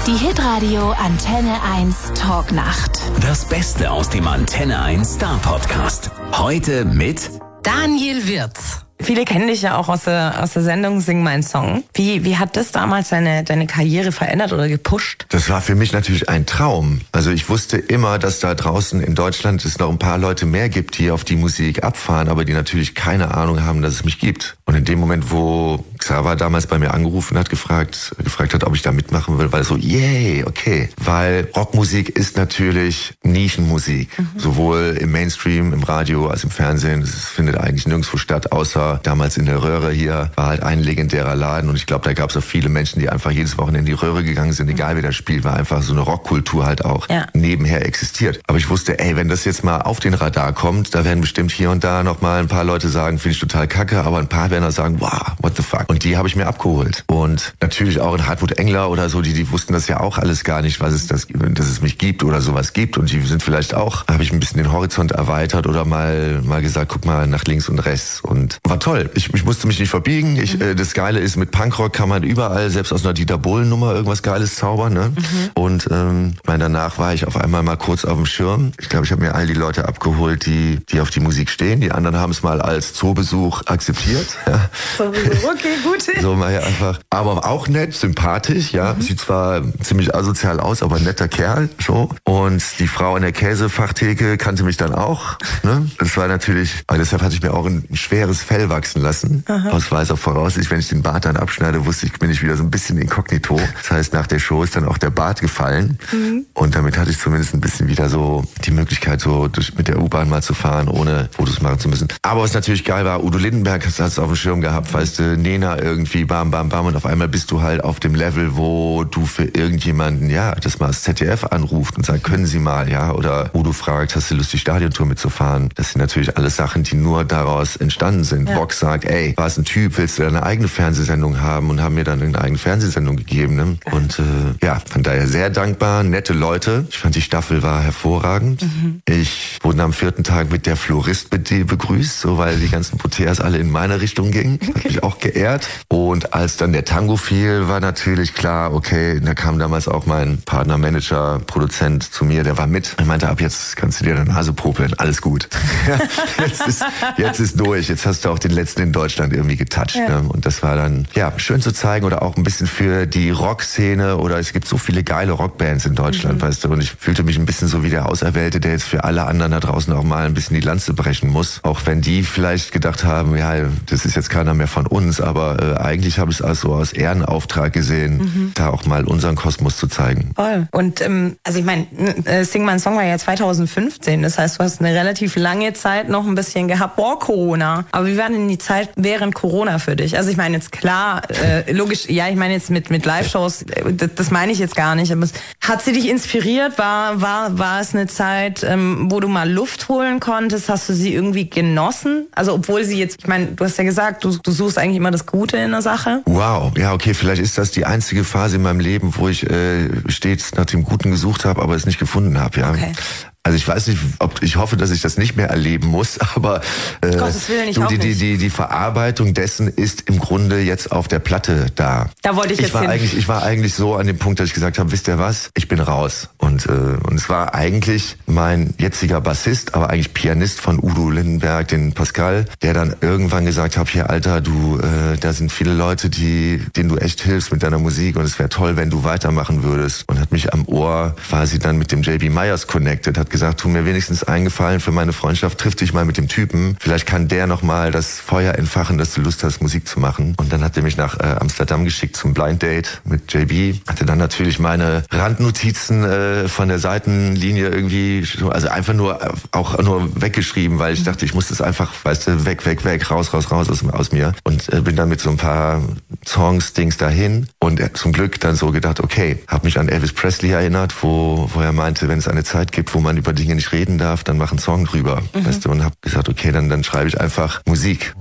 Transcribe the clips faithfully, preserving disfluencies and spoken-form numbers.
Die Hitradio Antenne eins Talknacht. Das Beste aus dem Antenne eins Star Podcast. Heute mit Daniel Wirz. Viele kennen dich ja auch aus der, aus der Sendung Sing mein Song. Wie, wie hat das damals deine, deine Karriere verändert oder gepusht? Das war für mich natürlich ein Traum. Also ich wusste immer, dass da draußen in Deutschland es noch ein paar Leute mehr gibt, die auf die Musik abfahren, aber die natürlich keine Ahnung haben, dass es mich gibt. Und in dem Moment, wo Xaver damals bei mir angerufen hat, gefragt, gefragt hat, ob ich da mitmachen will, war so, yay, okay. Weil Rockmusik ist natürlich Nischenmusik. Mhm. Sowohl im Mainstream, im Radio als im Fernsehen. Es findet eigentlich nirgendwo statt, außer damals in der Röhre hier. War halt ein legendärer Laden und ich glaube, da gab es auch viele Menschen, die einfach jedes Wochenende in die Röhre gegangen sind, egal wer das spielt, war einfach so eine Rockkultur halt auch ja. nebenher existiert. Aber ich wusste, ey, wenn das jetzt mal auf den Radar kommt, da werden bestimmt hier und da noch mal ein paar Leute sagen, finde ich total kacke, aber ein paar werden auch sagen, wow, what the fuck. Und die habe ich mir abgeholt. Und natürlich auch in Hartmut Engler oder so, die, die wussten das ja auch alles gar nicht, was es das, dass es mich gibt oder sowas gibt. Und die sind vielleicht auch, habe ich ein bisschen den Horizont erweitert oder mal, mal gesagt, guck mal nach links und rechts. Und war toll. Ich, ich musste mich nicht verbiegen. Ich, mhm. äh, das Geile ist, mit Punkrock kann man überall, selbst aus einer Dieter Bohlen-Nummer, irgendwas Geiles zaubern. Ne? Mhm. Und ähm, mein, danach war ich auf einmal mal kurz auf dem Schirm. Ich glaube, ich habe mir all die Leute abgeholt, die, die auf die Musik stehen. Die anderen haben es mal als Zoobesuch akzeptiert. Ja. Okay, gut. So mal hier einfach. Aber auch nett, sympathisch. Ja, mhm. Sieht zwar ziemlich asozial aus, aber ein netter Kerl. So. Und die Frau in der Käsefachtheke kannte mich dann auch. Ne? Das war natürlich, aber deshalb hatte ich mir auch ein schweres Fell wachsen lassen. Aha. Aus weißer Voraussicht, wenn ich den Bart dann abschneide, wusste ich, bin ich wieder so ein bisschen inkognito. Das heißt, nach der Show ist dann auch der Bart gefallen. Mhm. Und damit hatte ich zumindest ein bisschen wieder so die Möglichkeit, so durch, mit der U-Bahn mal zu fahren, ohne Fotos machen zu müssen. Aber was natürlich geil war, Udo Lindenberg hast du auf dem Schirm gehabt, weißt du, Nena irgendwie, bam, bam, bam. Und auf einmal bist du halt auf dem Level, wo du für irgendjemanden, ja, das mal das Z D F anruft und sagt, können Sie mal, ja. Oder Udo fragt, hast du Lust, die Stadiontour mitzufahren? Das sind natürlich alles Sachen, die nur daraus entstanden sind. Ja. Vox sagt, ey, warst ein Typ, willst du eine eigene Fernsehsendung haben? Und haben mir dann eine eigene Fernsehsendung gegeben. Ne? Und äh, ja, von daher sehr dankbar, nette Leute. Ich fand, die Staffel war hervorragend. Mhm. Ich wurde am vierten Tag mit der Florist begrüßt, so weil die ganzen Poteas alle in meine Richtung gingen. Hat mich auch geehrt. Und als dann der Tango fiel, war natürlich klar, okay, da kam damals auch mein Partner, Manager, Produzent zu mir, der war mit. Er meinte, ab jetzt kannst du dir deine Nase popeln, alles gut. jetzt, ist, jetzt ist durch, jetzt hast du auch den letzten in Deutschland irgendwie getoucht. Ja. Ne? Und das war dann, ja, schön zu zeigen oder auch ein bisschen für die Rockszene oder es gibt so viele geile Rockbands in Deutschland, mhm. weißt du, und ich fühlte mich ein bisschen so wie der Auserwählte, der jetzt für alle anderen da draußen auch mal ein bisschen die Lanze brechen muss. Auch wenn die vielleicht gedacht haben, ja, das ist jetzt keiner mehr von uns, aber äh, eigentlich habe ich es also aus Ehrenauftrag gesehen, mhm. da auch mal unseren Kosmos zu zeigen. Voll. Und ähm, also ich meine, äh, Sing mein Song war ja zweitausendfünfzehn, das heißt, du hast eine relativ lange Zeit noch ein bisschen gehabt vor Corona. Aber wie war denn die Zeit während Corona für dich? Also ich meine jetzt klar, äh, logisch, ja, ich meine jetzt mit mit Live-Shows, das, das meine ich jetzt gar nicht. Aber es, hat sie dich inspiriert? War war war es eine Zeit, ähm, wo du mal Luft holen konntest? Hast du sie irgendwie genossen? Also obwohl sie jetzt, ich meine, du hast ja gesagt, du, du suchst eigentlich immer das Gute in der Sache. Wow, ja okay, vielleicht ist das die einzige Phase in meinem Leben, wo ich äh, stets nach dem Guten gesucht habe, aber es nicht gefunden habe. Ja. Okay. Also ich weiß nicht, ob ich hoffe, dass ich das nicht mehr erleben muss, aber äh, Gottes Willen, ich du, auch die, die, nicht. die, die Verarbeitung dessen ist im Grunde jetzt auf der Platte da. Da wollte ich, ich jetzt war hin. Eigentlich, ich war eigentlich so an dem Punkt, dass ich gesagt habe, wisst ihr was, ich bin raus. Und, äh, und es war eigentlich mein jetziger Bassist, aber eigentlich Pianist von Udo Lindenberg, den Pascal, der dann irgendwann gesagt hat, hier Alter, du, äh, da sind viele Leute, die, denen du echt hilfst mit deiner Musik und es wäre toll, wenn du weitermachen würdest. Und hat mich am Ohr quasi dann mit dem J B Myers connected, hat gesagt, tu mir wenigstens einen Gefallen für meine Freundschaft, triff dich mal mit dem Typen. Vielleicht kann der nochmal das Feuer entfachen, dass du Lust hast, Musik zu machen. Und dann hat er mich nach äh, Amsterdam geschickt zum Blind Date mit J B. Hatte dann natürlich meine Randnotizen äh, von der Seitenlinie irgendwie, also einfach nur, auch nur weggeschrieben, weil ich dachte, ich muss das einfach, weißt du, weg, weg, weg, raus, raus, raus aus, aus mir. Und äh, bin dann mit so ein paar Songs, Dings dahin. Und äh, zum Glück dann so gedacht, okay, habe mich an Elvis Presley erinnert, wo, wo er meinte, wenn es eine Zeit gibt, wo man über Dinge nicht reden darf, dann mach einen Song drüber. Mhm. Weißt du, und hab gesagt, okay, dann, dann schreibe ich einfach Musik.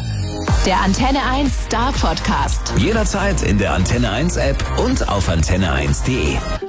Der Antenne eins Star Podcast. Jederzeit in der Antenne eins App und auf antenne eins punkt de.